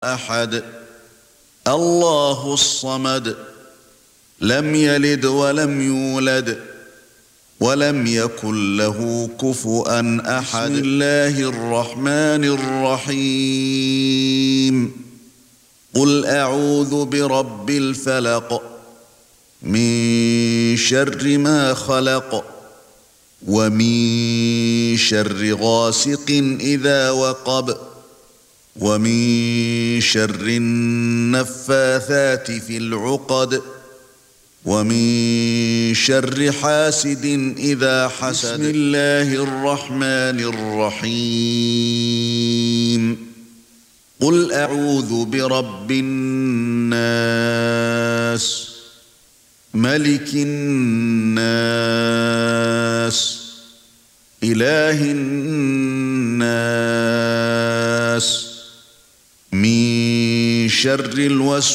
أحد الله الصمد لم يلد ولم يولد ولم يكن له كفؤا أحد. بسم الله الرحمن الرحيم. قل أعوذ برب الفلق من شر ما خلق ومن شر غاسق إذا وقب ومن شر النفاثات في العقد ومن شر حاسد إذا حسد. بسم الله الرحمن الرحيم. قل أعوذ برب الناس ملك الناس إله الناس من شر الوسواس